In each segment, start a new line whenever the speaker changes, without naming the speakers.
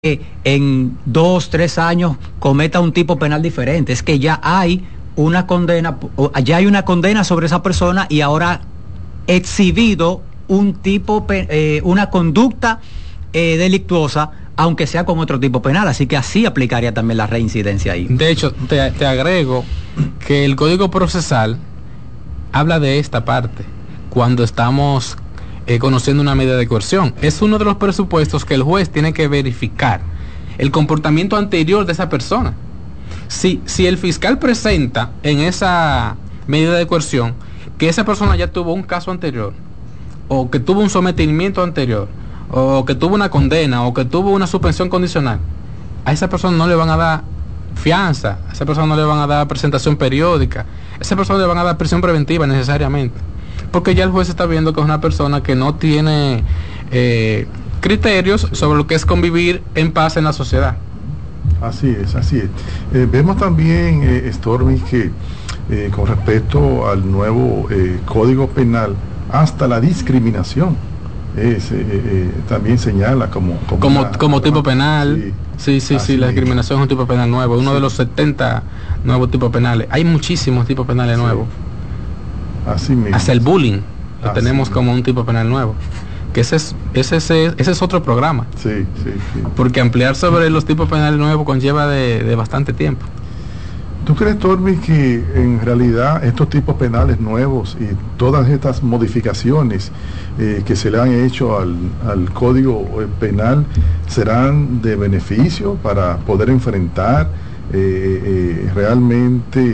en 2, 3 años cometa un tipo penal diferente. Es que ya hay una condena, sobre esa persona y ahora exhibido una conducta delictuosa, aunque sea con otro tipo penal. Así que así aplicaría también la reincidencia ahí.
De hecho, te agrego que el Código Procesal habla de esta parte cuando estamos conociendo una medida de coerción. Es uno de los presupuestos que el juez tiene que verificar el comportamiento anterior de esa persona. Si el fiscal presenta en esa medida de coerción que esa persona ya tuvo un caso anterior, o que tuvo un sometimiento anterior, o que tuvo una condena, o que tuvo una suspensión condicional, a esa persona no le van a dar fianza, a esa persona no le van a dar presentación periódica, a esa persona le van a dar prisión preventiva necesariamente, porque ya el juez está viendo que es una persona que no tiene criterios sobre lo que es convivir en paz en la sociedad.
Así es, así es. Vemos también, Stormy, que con respecto al nuevo Código Penal, hasta la discriminación también señala como
tipo penal. Sí, la discriminación es un tipo penal nuevo, uno de los 70 nuevos tipos penales. Hay muchísimos tipos penales nuevos.
Así mismo.
Hasta el bullying lo tenemos como un tipo penal nuevo, que ese es otro programa.
Sí.
Porque ampliar sobre los tipos penales nuevos conlleva de bastante tiempo.
¿Tú crees, Tormi, que en realidad estos tipos penales nuevos y todas estas modificaciones que se le han hecho al Código Penal serán de beneficio para poder enfrentar realmente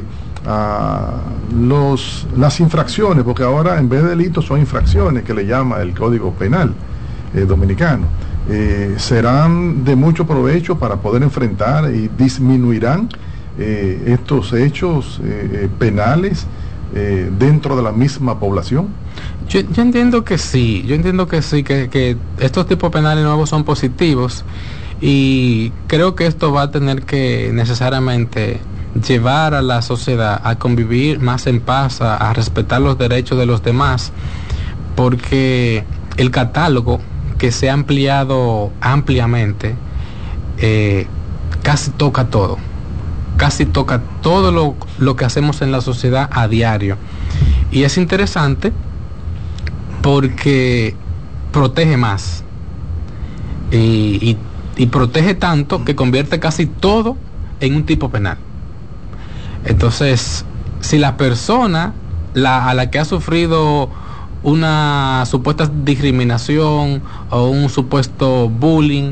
las infracciones? Porque ahora en vez de delitos son infracciones que le llama el Código Penal dominicano. ¿Serán de mucho provecho para poder enfrentar y disminuirán estos hechos penales dentro de la misma población?
Yo entiendo que sí, que estos tipos penales nuevos son positivos, y creo que esto va a tener que necesariamente llevar a la sociedad a convivir más en paz, a respetar los derechos de los demás, porque el catálogo que se ha ampliado ampliamente casi toca todo lo que hacemos en la sociedad a diario, y es interesante porque protege más y protege tanto que convierte casi todo en un tipo penal. Entonces, si la persona a la que ha sufrido una supuesta discriminación o un supuesto bullying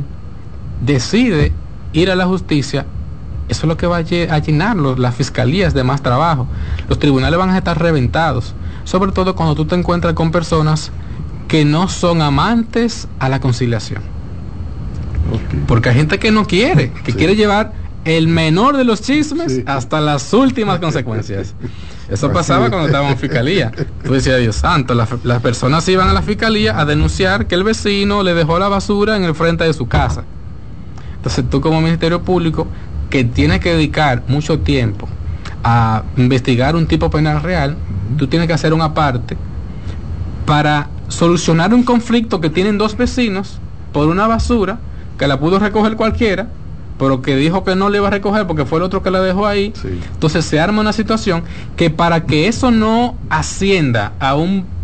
decide ir a la justicia, eso es lo que va a llenar las fiscalías de más trabajo. Los tribunales van a estar reventados, sobre todo cuando tú te encuentras con personas que no son amantes a la conciliación.
Okay.
Porque hay gente que no quiere, quiere llevar el menor de los chismes hasta las últimas consecuencias. Eso pasaba cuando estábamos en fiscalía. Tú decías, Dios santo, las personas iban a la fiscalía a denunciar que el vecino le dejó la basura en el frente de su casa. Entonces tú, como Ministerio Público, que tiene que dedicar mucho tiempo a investigar un tipo penal real, tú tienes que hacer una parte para solucionar un conflicto que tienen dos vecinos por una basura que la pudo recoger cualquiera, pero que dijo que no le iba a recoger porque fue el otro que la dejó ahí. Entonces se arma una situación que, para que eso no ascienda a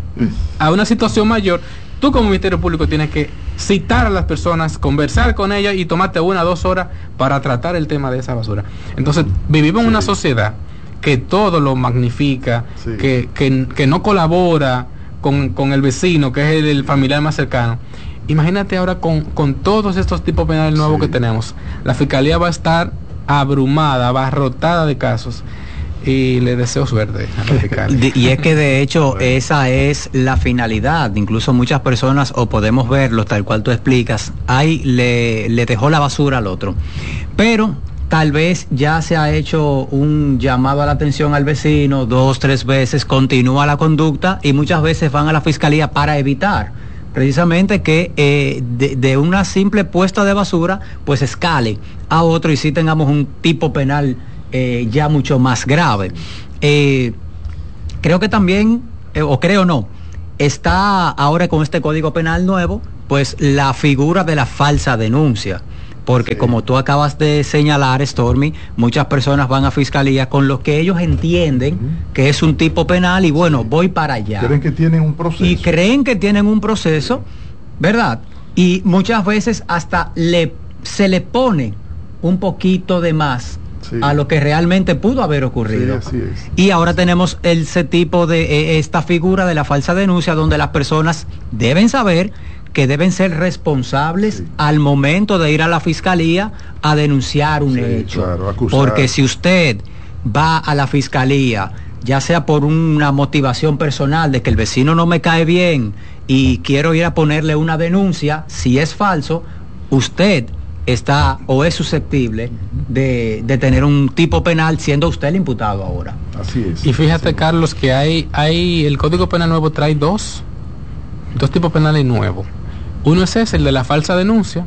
una situación mayor, tú como Ministerio Público tienes que citar a las personas, conversar con ellas y tomarte 1 o 2 horas para tratar el tema de esa basura. Entonces vivimos en una sociedad que todo lo magnifica, que no colabora con el vecino, que es el familiar más cercano. Imagínate ahora con todos estos tipos penales nuevos que tenemos. La fiscalía va a estar abrumada, abarrotada de casos, y le deseo suerte a la fiscalía.
Y es que de hecho esa es la finalidad. Incluso muchas personas, o podemos verlo tal cual tú explicas, le dejó la basura al otro, pero tal vez ya se ha hecho un llamado a la atención al vecino 2, 3 veces, continúa la conducta, y muchas veces van a la fiscalía para evitar precisamente que de una simple puesta de basura pues escale a otro, y si tengamos un tipo penal ya mucho más grave. Creo que también, o creo no, está ahora con este Código Penal nuevo, pues la figura de la falsa denuncia. porque como tú acabas de señalar, Stormy, muchas personas van a fiscalía con lo que ellos entienden que es un tipo penal y bueno, voy para allá.
Creen que tienen un proceso.
Y creen que tienen un proceso, ¿verdad? Y muchas veces hasta se le pone un poquito de más a lo que realmente pudo haber ocurrido.
Sí, así es.
Y ahora tenemos ese tipo de esta figura de la falsa denuncia, donde las personas deben saber que deben ser responsables al momento de ir a la fiscalía a denunciar un hecho.
Claro, acusar.
Porque si usted va a la fiscalía, ya sea por una motivación personal de que el vecino no me cae bien y quiero ir a ponerle una denuncia, si es falso, usted está o es susceptible de tener un tipo penal, siendo usted el imputado ahora.
Así es.
Y fíjate, Carlos, que hay el Código Penal nuevo trae dos tipos penales nuevos. Uno es ese, el de la falsa denuncia,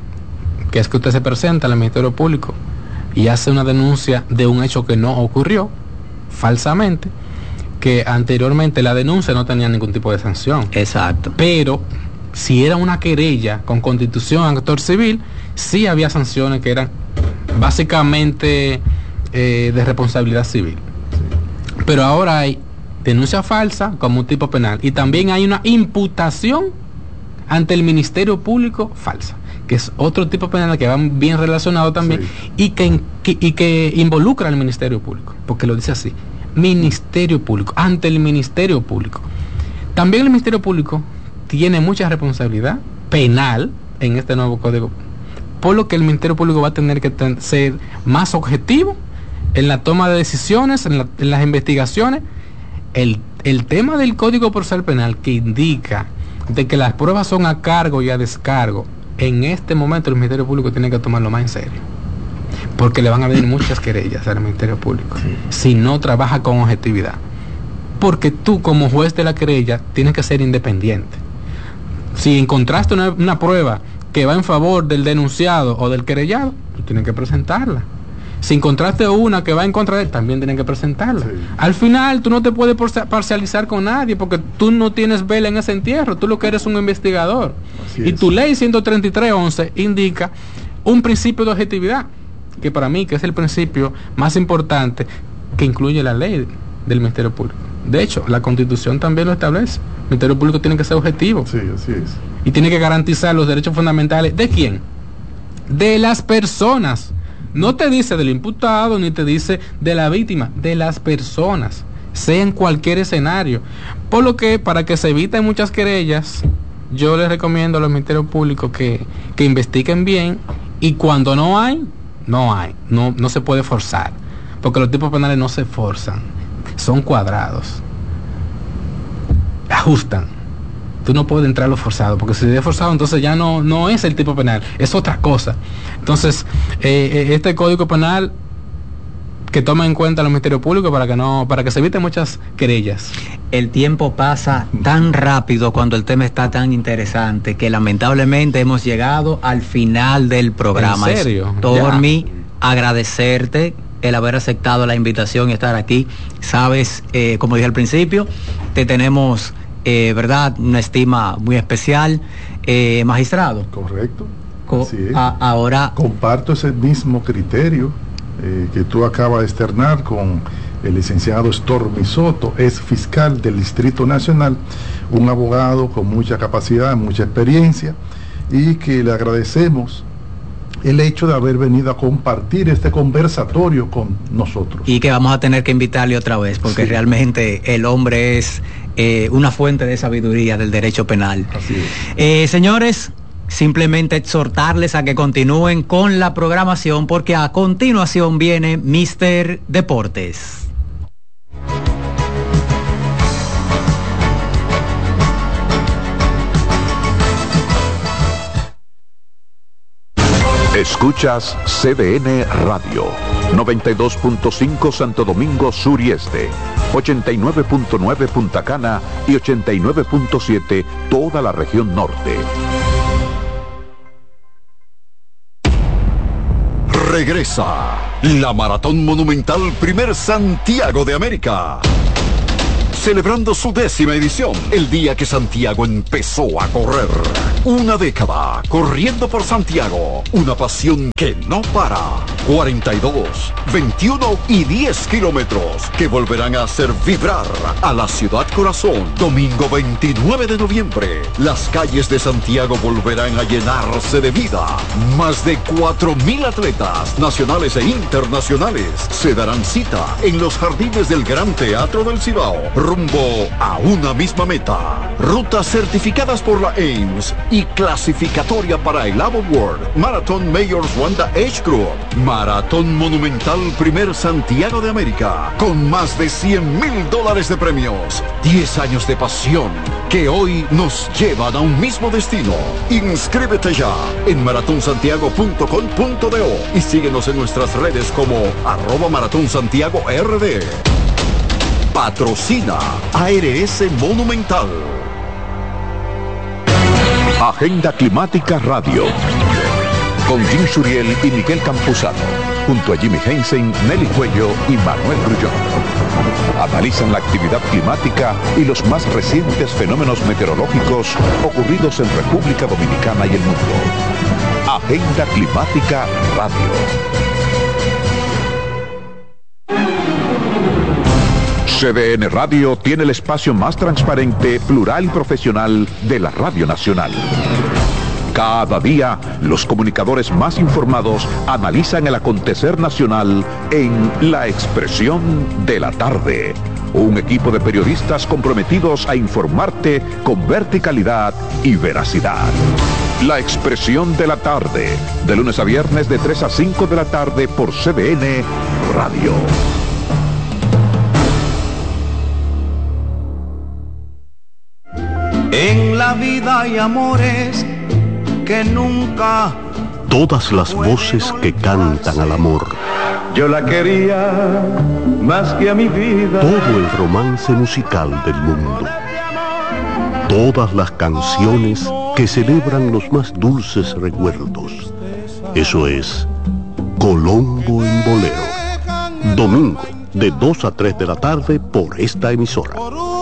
que es que usted se presenta al Ministerio Público y hace una denuncia de un hecho que no ocurrió, falsamente, que anteriormente la denuncia no tenía ningún tipo de sanción.
Exacto.
Pero si era una querella con constitución actor civil, sí había sanciones que eran básicamente de responsabilidad civil. Sí. Pero ahora hay denuncia falsa como un tipo penal y también hay una imputación ante el Ministerio Público falsa, que es otro tipo penal que va bien relacionado también, sí. y que involucra al Ministerio Público, porque lo dice así, Ministerio Público, ante el Ministerio Público. También el Ministerio Público tiene mucha responsabilidad penal en este nuevo código, por lo que el Ministerio Público va a tener que ser más objetivo en la toma de decisiones, en las investigaciones. El tema del Código Procesal Penal, que indica de que las pruebas son a cargo y a descargo, en este momento el Ministerio Público tiene que tomarlo más en serio, porque le van a venir muchas querellas al Ministerio Público si no trabaja con objetividad, porque tú como juez de la querella tienes que ser independiente. Si encontraste una prueba que va en favor del denunciado o del querellado, tú tienes que presentarla. Si encontraste una que va en contra de él, también tienen que presentarla. Sí. Al final, tú no te puedes parcializar con nadie, porque tú no tienes vela en ese entierro, tú lo que eres un investigador. Y tu ley 133.11 indica un principio de objetividad, que para mí que es el principio más importante que incluye la ley del Ministerio Público. De hecho, la Constitución también lo establece. El Ministerio Público tiene que ser objetivo.
Sí, así es.
Y tiene que garantizar los derechos fundamentales. ¿De quién? De las personas. No te dice del imputado, ni te dice de la víctima, de las personas, sea en cualquier escenario. Por lo que, para que se eviten muchas querellas, yo les recomiendo a los ministerios públicos que investiguen bien, y cuando no se puede forzar, porque los tipos penales no se forzan, son cuadrados, ajustan. Tú no puedes entrar a lo forzado, porque si es forzado, entonces ya no es el tipo penal, es otra cosa. Entonces, este Código Penal que toma en cuenta los ministerios públicos para que se eviten muchas querellas.
El tiempo pasa tan rápido cuando el tema está tan interesante que lamentablemente hemos llegado al final del programa.
¿En serio?
Stormy, agradecerte el haber aceptado la invitación y estar aquí. Sabes, como dije al principio, te tenemos verdad, una estima muy especial, magistrado.
Correcto. Así es.
Ahora
comparto ese mismo criterio que tú acabas de externar con el licenciado Stormy Soto, es fiscal del Distrito Nacional, un abogado con mucha capacidad, mucha experiencia, y que le agradecemos el hecho de haber venido a compartir este conversatorio con nosotros.
Y que vamos a tener que invitarle otra vez, porque realmente el hombre es una fuente de sabiduría del derecho penal.
Así es.
Señores, simplemente exhortarles a que continúen con la programación, porque a continuación viene Mister Deportes.
Escuchas CDN Radio, 92.5 Santo Domingo Sur y Este, 89.9 Punta Cana y 89.7 toda la región norte. Regresa la Maratón Monumental Primer Santiago de América.
celebrando su 10ª edición, el día que Santiago empezó a correr. Una década corriendo por Santiago, una pasión que no para. 42, 21 y 10 kilómetros que volverán a hacer vibrar a la ciudad corazón. Domingo 29 de noviembre, las calles de Santiago volverán a llenarse de vida. Más de 4.000 atletas nacionales e internacionales se darán cita en los jardines del Gran Teatro del Cibao, rumbo a una misma meta. Rutas certificadas por la AIMS y clasificatoria para el Avo World Marathon Mayors Wanda Age Group. Maratón Monumental Primer Santiago de América, con más de $100,000 de premios. 10 años de pasión que hoy nos llevan a un mismo destino. Inscríbete ya en maratonsantiago.com.do y síguenos en nuestras redes como @maratonsantiagord. Patrocina ARS Monumental.
Agenda Climática Radio. Con Jim Suriel y Miguel Campuzano. Junto a Jimmy Heinsen, Nelly Cuello y Manuel Grullón. Analizan la actividad climática y los más recientes fenómenos meteorológicos ocurridos en República Dominicana y el mundo. Agenda Climática Radio. CDN Radio tiene el espacio más transparente, plural y profesional de la Radio Nacional. Cada día, los comunicadores más informados analizan el acontecer nacional en La Expresión de la Tarde. Un equipo de periodistas comprometidos a informarte con verticalidad y veracidad. La Expresión de la Tarde, de lunes a viernes de 3 a 5 de la tarde por CDN Radio.
En la vida hay amores que nunca.
Todas las voces que cantan al amor.
Yo la quería más que a mi vida.
Todo el romance musical del mundo. Todas las canciones que celebran los más dulces recuerdos. Eso es Colombo en Bolero. Domingo, de 2 a 3 de la tarde por esta emisora.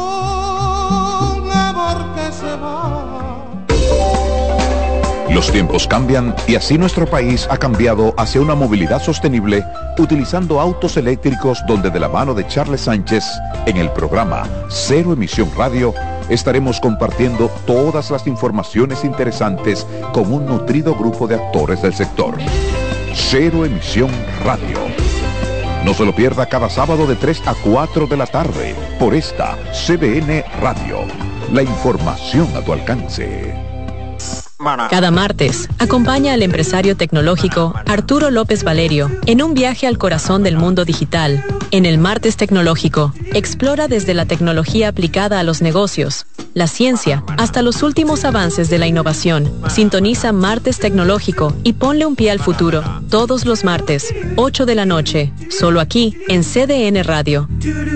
Los tiempos cambian y así nuestro país ha cambiado hacia una movilidad sostenible utilizando autos eléctricos, donde de la mano de Charles Sánchez en el programa Cero Emisión Radio estaremos compartiendo todas las informaciones interesantes con un nutrido grupo de actores del sector. Cero Emisión Radio. No se lo pierda cada sábado de 3 a 4 de la tarde por esta CDN Radio. La información a tu alcance.
Cada martes, acompaña al empresario tecnológico Arturo López Valerio en un viaje al corazón del mundo digital. En el Martes Tecnológico, explora desde la tecnología aplicada a los negocios, la ciencia, hasta los últimos avances de la innovación. Sintoniza Martes Tecnológico y ponle un pie al futuro. Todos los martes, 8 de la noche, solo aquí en CDN Radio.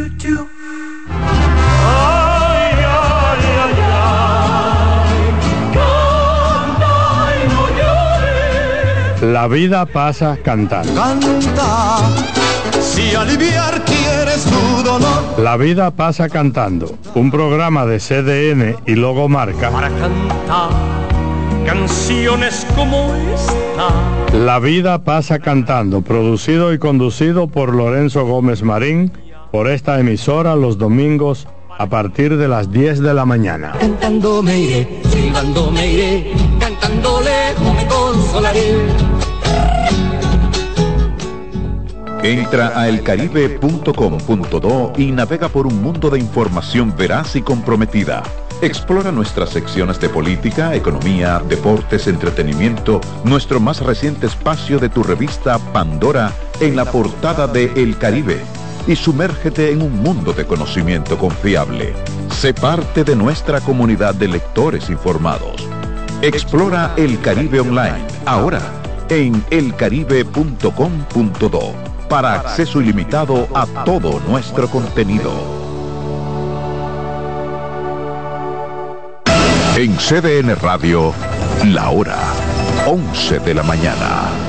La vida pasa cantando.
Canta, si aliviar quieres tu dolor.
La vida pasa cantando, un programa de CDN y Logomarca
Para cantar canciones como esta.
La vida pasa cantando, producido y conducido por Lorenzo Gómez Marín, por esta emisora los domingos a partir de las 10 de la mañana.
Cantando me iré, silbando me iré, cantando lejos me consolaré.
Entra a elcaribe.com.do y navega por un mundo de información veraz y comprometida. Explora nuestras secciones de política, economía, deportes, entretenimiento, nuestro más reciente espacio de tu revista Pandora en la portada de El Caribe, y sumérgete en un mundo de conocimiento confiable. Sé parte de nuestra comunidad de lectores informados. Explora El Caribe Online, ahora en elcaribe.com.do, para acceso ilimitado a todo nuestro contenido. En CDN Radio, la hora 11 de la mañana.